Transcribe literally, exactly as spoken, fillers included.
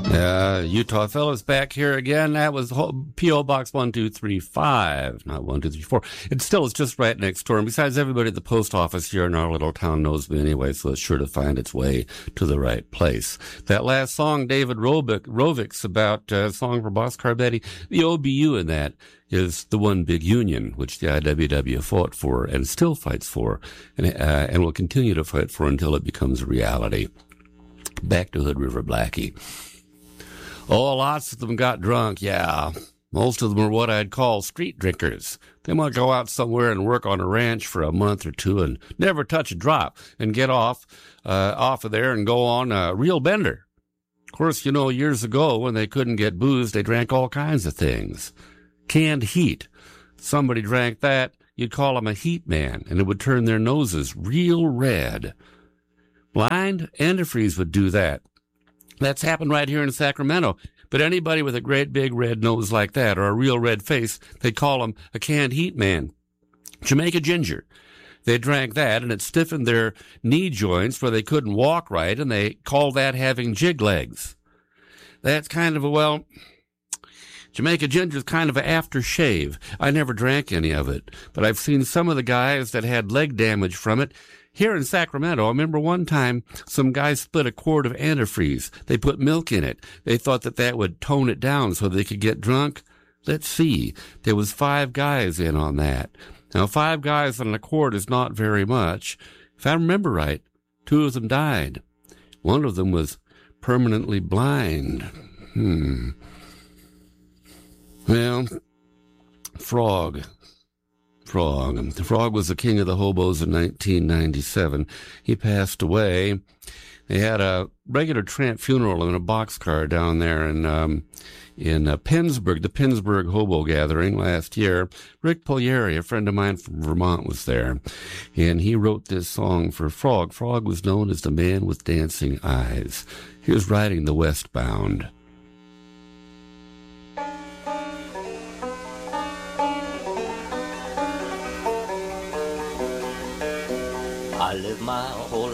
Uh, Utah fellas back here again. That was P O. Box one two three five, not one two three four. It still is just right next door. And besides, everybody at the post office here in our little town knows me anyway, so it's sure to find its way to the right place. That last song, David Rovick, Rovick's about a uh, song for Boxcar Betty. The O B U in that is the one big union, which the I W W fought for and still fights for, and, uh, and will continue to fight for until it becomes a reality. Back to Hood River Blackie. Oh, lots of them got drunk, yeah. Most of them are what I'd call street drinkers. They might go out somewhere and work on a ranch for a month or two and never touch a drop and get off uh, off of there and go on a real bender. Of course, you know, years ago when they couldn't get booze, they drank all kinds of things. Canned heat. Somebody drank that, you'd call them a heat man, and it would turn their noses real red. Blind antifreeze would do that. That's happened right here in Sacramento. But anybody with a great big red nose like that or a real red face, they call him a canned heat man. Jamaica ginger. They drank that and it stiffened their knee joints where they couldn't walk right, and they called that having jig legs. That's kind of a, well, Jamaica ginger is kind of an aftershave. I never drank any of it, but I've seen some of the guys that had leg damage from it. Here in Sacramento, I remember one time some guys split a quart of antifreeze. They put milk in it. They thought that that would tone it down so they could get drunk. Let's see. There was five guys in on that. Now, five guys on a quart is not very much. If I remember right, two of them died. One of them was permanently blind. Hmm. Well, Frog. Frog. The Frog was the king of the hobos in nineteen ninety-seven. He passed away. They had a regular tramp funeral in a boxcar down there in um, in uh, Pennsburg, the Pennsburg Hobo Gathering last year. Rick Polieri, a friend of mine from Vermont, was there, and he wrote this song for Frog. Frog was known as the man with dancing eyes. He was riding the westbound. I live my whole